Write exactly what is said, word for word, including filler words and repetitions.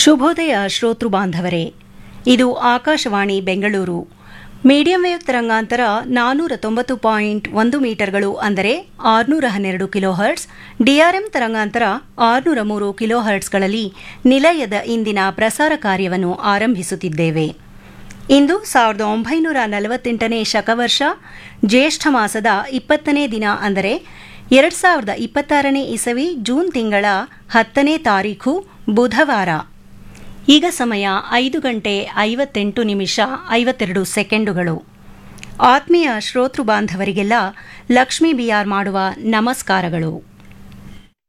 ಶುಭೋದಯ ಶ್ರೋತೃ ಬಾಂಧವರೇ, ಇದು ಆಕಾಶವಾಣಿ ಬೆಂಗಳೂರು. ಮೀಡಿಯಂ ವೇವ್ ತರಂಗಾಂತರ ನಾನ್ನೂರ ತೊಂಬತ್ತು ಪಾಯಿಂಟ್ ಒಂದು ಮೀಟರ್ಗಳು ಅಂದರೆ ಆರುನೂರ ಹನ್ನೆರಡು ಕಿಲೋ ಹರ್ಟ್ಸ್, ಡಿಆರ್ಎಂ ತರಂಗಾಂತರ ಆರುನೂರ ಮೂರು ಕಿಲೋ ಹರ್ಟ್ಸ್ಗಳಲ್ಲಿ ನಿಲಯದ ಇಂದಿನ ಪ್ರಸಾರ ಕಾರ್ಯವನ್ನು ಆರಂಭಿಸುತ್ತಿದ್ದೇವೆ. ಇಂದು ಸಾವಿರದ ಒಂಬೈನೂರ ನಲವತ್ತೆಂಟನೇ ಶಕವರ್ಷ ಜ್ಯೇಷ್ಠ ಮಾಸದ ಇಪ್ಪತ್ತನೇ ದಿನ ಅಂದರೆ ಎರಡು ಸಾವಿರದ ಇಪ್ಪತ್ತಾರನೇ ಇಸವಿ ಜೂನ್ ತಿಂಗಳ ಹತ್ತನೇ ತಾರೀಖು ಬುಧವಾರ. ಈಗ ಸಮಯ ಐದು ಗಂಟೆ ಐವತ್ತೆಂಟು ನಿಮಿಷ ಐವತ್ತೆರಡು ಸೆಕೆಂಡುಗಳು. ಆತ್ಮೀಯ ಶ್ರೋತೃ ಬಾಂಧವರಿಗೆಲ್ಲ ಲಕ್ಷ್ಮೀ ಬಿಆರ್ ಮಾಡುವ ನಮಸ್ಕಾರಗಳು.